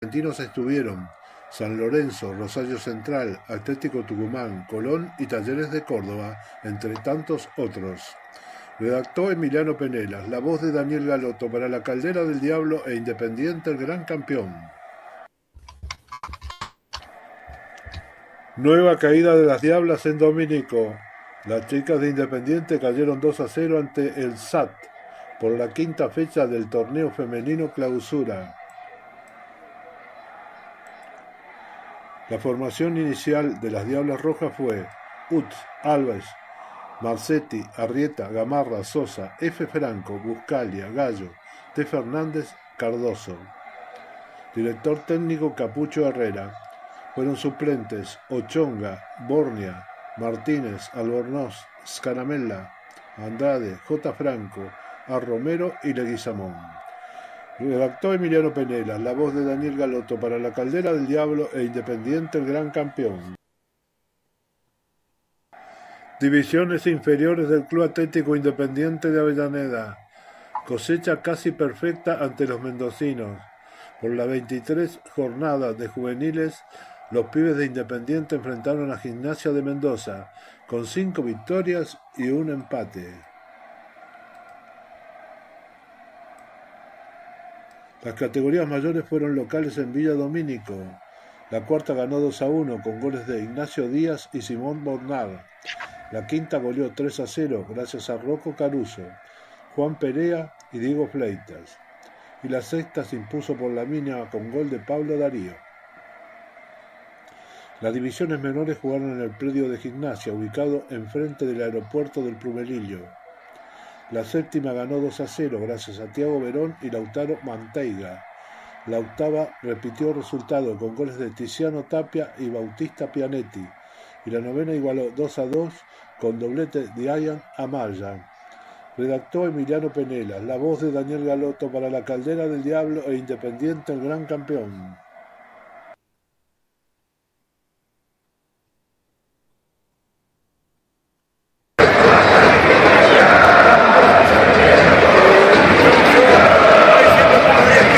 argentinos estuvieron San Lorenzo, Rosario Central, Atlético Tucumán, Colón y Talleres de Córdoba, entre tantos otros. Redactó Emiliano Penelas, la voz de Daniel Galotto para La Caldera del Diablo e Independiente el Gran Campeón. Nueva caída de las Diablas en Domínico. Las chicas de Independiente cayeron 2-0 ante el SAT por la quinta fecha del torneo femenino Clausura. La formación inicial de las Diablas Rojas fue Utz, Alves, Marcetti, Arrieta, Gamarra, Sosa, F. Franco, Buscalia, Gallo, T. Fernández, Cardoso. Director técnico Capucho Herrera. Fueron suplentes Ochonga, Bornia, Martínez, Albornoz, Scaramella, Andrade, J. Franco, A. Romero y Leguizamón. Redactó Emiliano Penelas, la voz de Daniel Galotto para La Caldera del Diablo e Independiente el Gran Campeón. Divisiones inferiores del Club Atlético Independiente de Avellaneda. Cosecha casi perfecta ante los mendocinos. Por las 23 jornadas de juveniles, los pibes de Independiente enfrentaron a Gimnasia de Mendoza, con 5 victorias y un empate. Las categorías mayores fueron locales en Villa Domínico. La cuarta ganó 2-1 con goles de Ignacio Díaz y Simón Bornal. La quinta goleó 3-0 gracias a Rocco Caruso, Juan Perea y Diego Fleitas. Y la sexta se impuso por la mínima con gol de Pablo Darío. Las divisiones menores jugaron en el predio de Gimnasia, ubicado enfrente del aeropuerto del Plumelillo. La séptima ganó 2-0 gracias a Tiago Verón y Lautaro Manteiga. La octava repitió resultado con goles de Tiziano Tapia y Bautista Pianetti. Y la novena igualó 2-2 con doblete de Ian Amaya. Redactó Emiliano Penelas, la voz de Daniel Galotto para La Caldera del Diablo e Independiente el Gran Campeón.